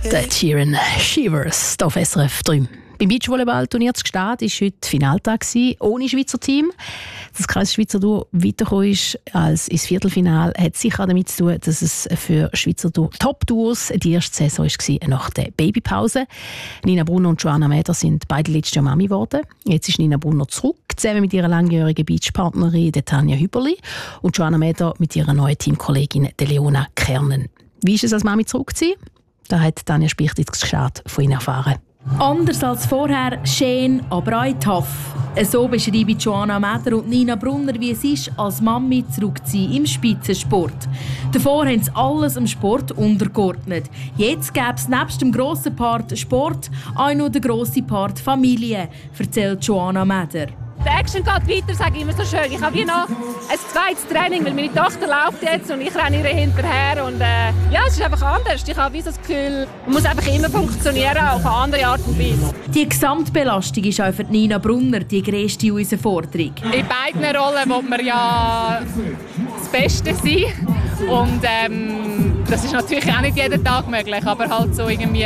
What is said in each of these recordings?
Der Sheeran Shivers auf SRF 3. Beim Beachvolleyball-Turnier zu Gstaad war heute Finaltag ohne Schweizer Team. Das Kreisschweizer Duo weitergekommen ist als ins Viertelfinale, hat sicher damit zu tun, dass es für Schweizer Top-Duos die erste Saison war nach der Babypause. Nina Brunner und Joanna Mäder sind beide letztes Jahr Mami geworden. Jetzt ist Nina Brunner zurück, zusammen mit ihrer langjährigen Beachpartnerin Tanja Hüberli und Joanna Mäder mit ihrer neuen Teamkollegin Leona Kernen. Wie ist es als Mami zurückzuziehen? Da hat Tanja Spichtitz Gstaad von ihnen erfahren. Anders als vorher, schön, aber auch tough. So beschreiben Joanna Mäder und Nina Brunner, wie es ist, als Mami zurückzuziehen im Spitzensport. Davor haben sie alles am Sport untergeordnet. Jetzt gäbe es nebst dem grossen Part Sport auch noch den grossen Part Familie, erzählt Joanna Mäder. Der Action geht weiter, sage ich immer so schön. Ich habe hier noch ein zweites Training, weil meine Tochter läuft jetzt und ich renne ihr hinterher. Und, es ist einfach anders. Ich habe das Gefühl, man muss einfach immer funktionieren, auf eine andere Art und Weise. Die Gesamtbelastung ist auch für Nina Brunner die grösste Herausforderung. In beiden Rollen will man ja das Beste sein. Und das ist natürlich auch nicht jeden Tag möglich, aber halt so irgendwie,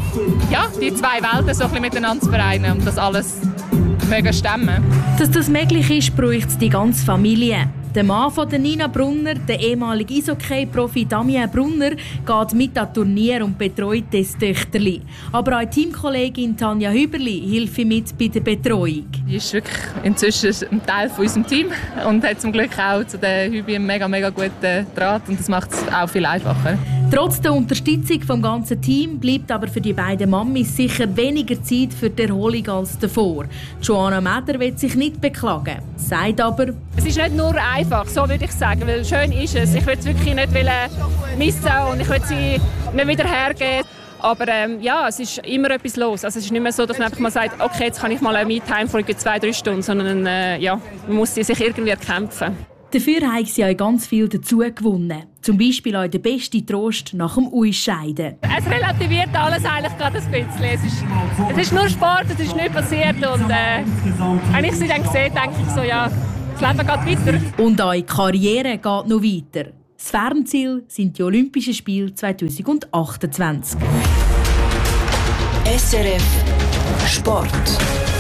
die zwei Welten so ein bisschen miteinander zu vereinen und das alles stemmen. Dass das möglich ist, braucht es die ganze Familie. Der Mann von Nina Brunner, der ehemalige Eishockey-Profi Damien Brunner, geht mit am Turnier und betreut das Töchterli. Aber auch Teamkollegin Tanja Hüberli hilft mit bei der Betreuung. Sie ist wirklich inzwischen ein Teil von unserem Team und hat zum Glück auch zu der Hübi einen mega, mega guten Draht und das macht es auch viel einfacher. Trotz der Unterstützung vom ganzen Team bleibt aber für die beiden Mamis sicher weniger Zeit für die Erholung als davor. Joanna Mäder will sich nicht beklagen, sagt aber: Es ist nicht nur einfach, so würde ich sagen, weil schön ist es. Ich will es wirklich nicht missen und ich will sie nicht wieder hergeben. Aber es ist immer etwas los. Also es ist nicht mehr so, dass man einfach mal sagt, okay, jetzt kann ich mal eine Me-Time von 2-3 Stunden, sondern man muss sie sich irgendwie erkämpfen. Dafür haben sie auch ganz viel dazu gewonnen. Zum Beispiel auch der beste Trost nach dem Ausscheiden. Es relativiert alles eigentlich gerade ein bisschen. Es ist nur Sport, es ist nichts passiert. Und wenn ich sie dann sehe, denke ich so, das Leben geht weiter. Und auch die Karriere geht noch weiter. Das Fernziel sind die Olympischen Spiele 2028. SRF Sport.